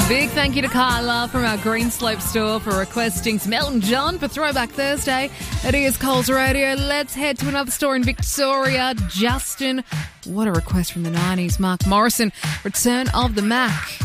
Big thank you to Carla from our Greenslope store for requesting some Elton John for Throwback Thursday. It is Coles Radio. Let's head to another store in Victoria. Justin, what a request from the 90s. Mark Morrison, Return of the Mac.